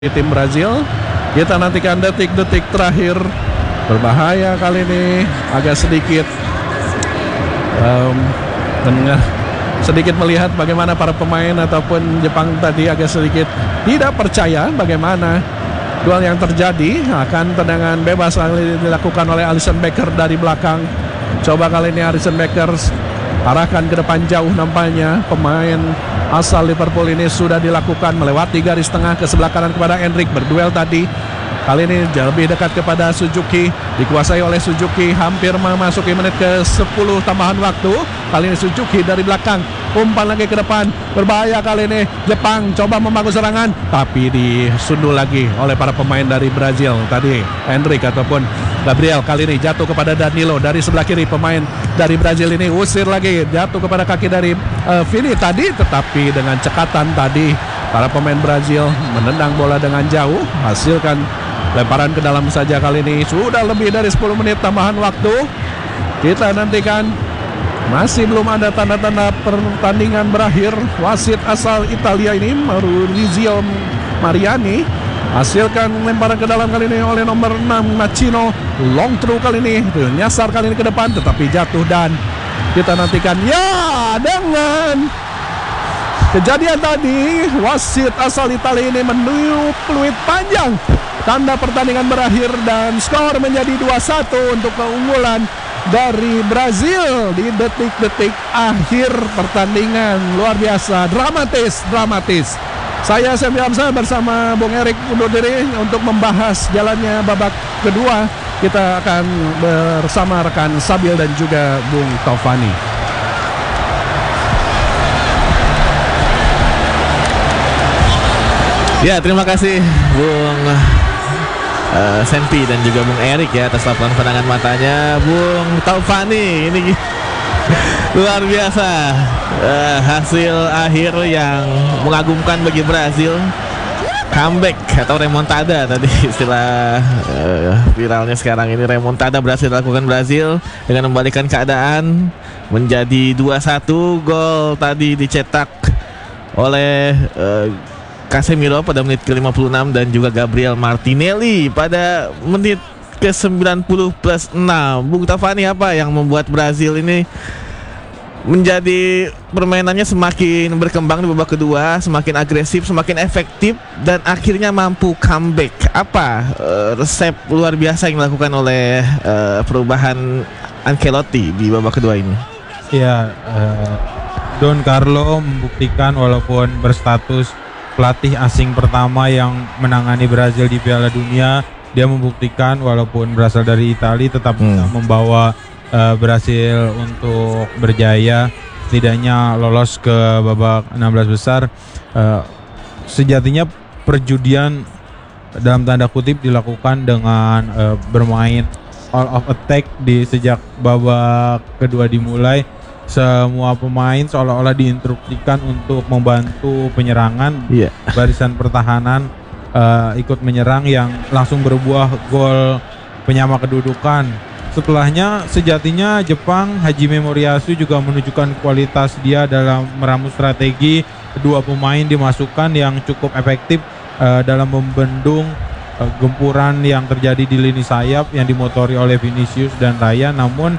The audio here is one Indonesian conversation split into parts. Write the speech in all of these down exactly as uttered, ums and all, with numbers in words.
di tim Brazil. Kita nantikan detik-detik terakhir. Berbahaya kali ini, agak sedikit um, mendengar sedikit melihat bagaimana para pemain ataupun Jepang tadi agak sedikit tidak percaya bagaimana duel yang terjadi. Akan tendangan bebas kali dilakukan oleh Alisson Becker dari belakang. Coba kali ini Alisson Becker arahkan ke depan jauh, nampaknya pemain asal Liverpool ini sudah dilakukan melewati garis tengah ke sebelah kanan kepada Endrick. Berduel tadi, kali ini lebih dekat kepada Suzuki, dikuasai oleh Suzuki, hampir memasuki menit ke sepuluh tambahan waktu. Kali ini Suzuki dari belakang, umpan lagi ke depan, berbahaya kali ini. Jepang coba membangun serangan, tapi disundul lagi oleh para pemain dari Brazil. Tadi Endrick ataupun Gabriel kali ini jatuh kepada Danilo dari sebelah kiri. Pemain dari Brazil ini usir lagi, jatuh kepada kaki dari uh, Vini tadi, tetapi dengan cekatan tadi para pemain Brazil menendang bola dengan jauh, hasilkan lemparan ke dalam saja. Kali ini sudah lebih dari sepuluh menit tambahan waktu. Kita nantikan, masih belum ada tanda-tanda pertandingan berakhir. Wasit asal Italia ini Maurizio Mariani hasilkan lemparan ke dalam kali ini oleh nomor enam Machino. Long throw kali ini, nyasar kali ini ke depan tetapi jatuh. Dan kita nantikan, ya, dengan kejadian tadi wasit asal Italia ini meniup peluit panjang, tanda pertandingan berakhir dan skor menjadi dua satu untuk keunggulan dari Brazil di detik-detik akhir pertandingan. Luar biasa, dramatis, dramatis. Saya Sam Yamsa bersama Bung Erik undur diri untuk membahas jalannya babak kedua. Kita akan bersama rekan Sabil dan juga Bung Taufani. Ya, terima kasih Bung uh, Sempi dan juga Bung Erik ya atas laporan pandangan matanya. Bung Taufani, ini luar biasa, uh, hasil akhir yang mengagumkan bagi Brazil. Comeback atau remontada tadi istilah uh, viralnya sekarang ini. Remontada berhasil dilakukan Brazil dengan membalikan keadaan menjadi dua satu. Gol tadi dicetak oleh uh, Casemiro pada menit ke lima puluh enam dan juga Gabriel Martinelli pada menit ke sembilan puluh plus enam. Bung Tafani, apa yang membuat Brazil ini menjadi permainannya semakin berkembang di babak kedua, semakin agresif, semakin efektif dan akhirnya mampu comeback? Apa uh, resep luar biasa yang dilakukan oleh uh, perubahan Ancelotti di babak kedua ini? Ya, uh, Don Carlo membuktikan walaupun berstatus pelatih asing pertama yang menangani Brazil di Piala Dunia, dia membuktikan walaupun berasal dari Italia tetap bisa hmm. membawa uh, Brazil untuk berjaya, setidaknya lolos ke babak enam belas besar. Uh, sejatinya perjudian dalam tanda kutip dilakukan dengan uh, bermain all of attack di sejak babak kedua dimulai. Semua pemain seolah-olah diinstruksikan untuk membantu penyerangan. yeah. Barisan pertahanan uh, ikut menyerang yang langsung berbuah gol penyama kedudukan. Setelahnya sejatinya Jepang, Hajime Moriyasu juga menunjukkan kualitas dia dalam meramu strategi. Kedua pemain dimasukkan yang cukup efektif uh, dalam membendung uh, gempuran yang terjadi di lini sayap yang dimotori oleh Vinicius dan Raya. Namun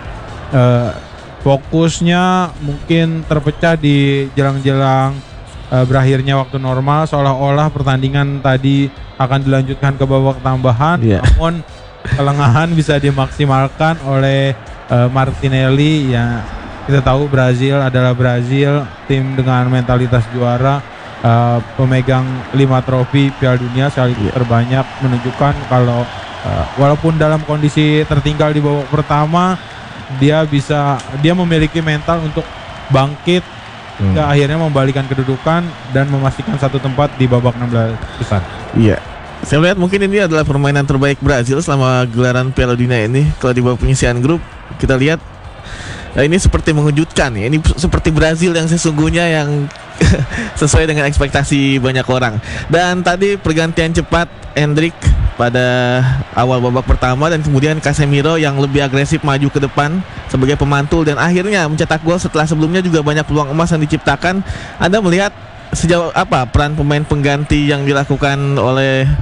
uh, fokusnya mungkin terpecah di jelang-jelang uh, berakhirnya waktu normal, seolah-olah pertandingan tadi akan dilanjutkan ke babak tambahan. yeah. Namun kelengahan bisa dimaksimalkan oleh uh, Martinelli. Ya, kita tahu Brazil adalah Brazil, tim dengan mentalitas juara, uh, pemegang lima trofi Piala Dunia sekaligus yeah. terbanyak, menunjukkan kalau uh, walaupun dalam kondisi tertinggal di babak pertama, dia bisa dia memiliki mental untuk bangkit hmm. hingga akhirnya membalikan kedudukan dan memastikan satu tempat di babak enam belas besar. Iya. Saya lihat mungkin ini adalah permainan terbaik Brazil selama gelaran Piala Dunia ini. Kalau di babak penyisihan grup kita lihat, nah ini seperti mengejutkan ya. Ini seperti Brazil yang sesungguhnya yang sesuai dengan ekspektasi banyak orang. Dan tadi pergantian cepat Endrick pada awal babak pertama dan kemudian Casemiro yang lebih agresif maju ke depan sebagai pemantul dan akhirnya mencetak gol setelah sebelumnya juga banyak peluang emas yang diciptakan. Anda melihat sejauh apa peran pemain pengganti yang dilakukan oleh